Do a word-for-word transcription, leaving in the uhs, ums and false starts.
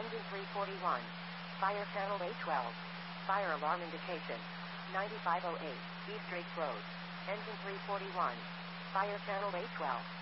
Engine three forty-one. Fire channel A twelve. Fire alarm indication. ninety-five oh eight, East Drake Road. Engine three forty-one. Fire channel A twelve.